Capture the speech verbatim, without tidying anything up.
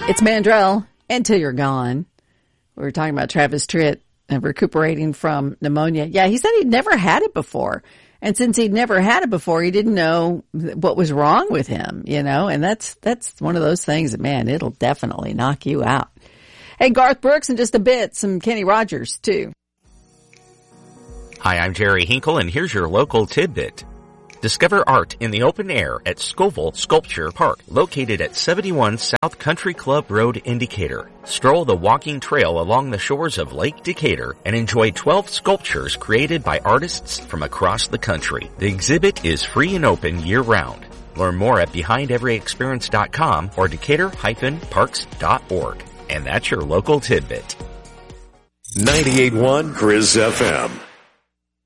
It's Mandrell, Until You're Gone. We were talking about Travis Tritt and recuperating from pneumonia. Yeah, he said he'd never had it before. And since he'd never had it before, he didn't know what was wrong with him, you know, and that's, that's one of those things that, man, it'll definitely knock you out. Hey, Garth Brooks in just a bit, some Kenny Rogers too. Hi, I'm Jerry Hinkle, and here's your local tidbit. Discover art in the open air at Scoville Sculpture Park, located at seventy-one South Country Club Road in Decatur. Stroll the walking trail along the shores of Lake Decatur and enjoy twelve sculptures created by artists from across the country. The exhibit is free and open year-round. Learn more at behind every experience dot com or decatur dash parks dot org. And that's your local tidbit. ninety-eight point one Grizz F M.